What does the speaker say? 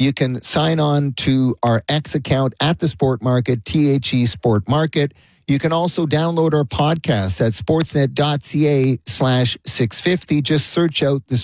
you can sign on to our X account at the Sport Market, THE Sport Market. You can also download our podcast at sportsnet.ca/650. Just search out the